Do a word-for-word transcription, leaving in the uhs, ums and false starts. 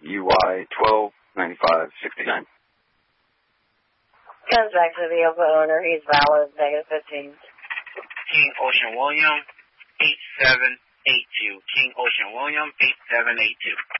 U Y twelve ninety-five sixty-nine. Comes back to the vehicle owner. He's valid. Negative fifteen. King Ocean William, eight seven eight two. King Ocean William, eight seven eight two.